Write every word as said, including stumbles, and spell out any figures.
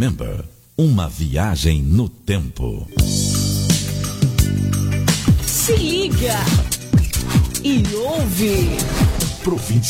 Remember, uma viagem no tempo. Se liga e ouve. Província